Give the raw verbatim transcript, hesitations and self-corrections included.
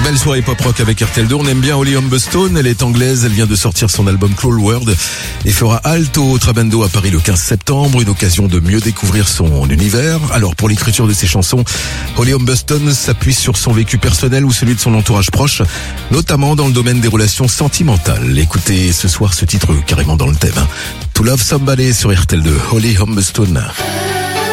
belle soirée pop-rock avec R T L deux. On aime bien Holly Humberstone. Elle est anglaise. Elle vient de sortir son album Cruel World et fera halte au Trabendo à Paris le quinze septembre. Une occasion de mieux découvrir son univers. Alors, pour l'écriture de ses chansons, Holly Humberstone s'appuie sur son vécu personnel ou celui de son entourage proche, notamment dans le domaine des relations sentimentales. Écoutez ce soir ce titre carrément dans le thème. To Love Somebody sur R T L deux. Holly Humberstone.